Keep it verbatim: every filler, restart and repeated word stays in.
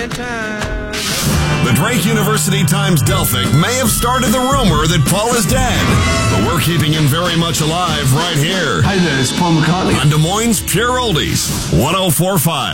The Drake University Times-Delphic may have started the rumor that Paul is dead, but we're keeping him very much alive right here. Hi there, it's Paul McCartney. On Des Moines' Pure Oldies, one oh four point five.